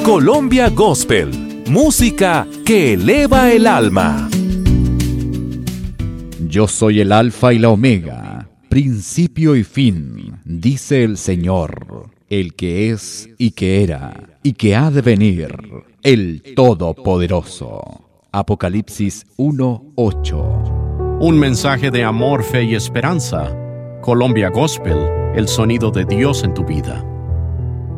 Colombia Gospel, música que eleva el alma. Yo soy el Alfa y la Omega, principio y fin, dice el Señor, el que es y que era y que ha de venir, el Todopoderoso. Apocalipsis 1:8. Un mensaje de amor, fe y esperanza. Colombia Gospel, el sonido de Dios en tu vida.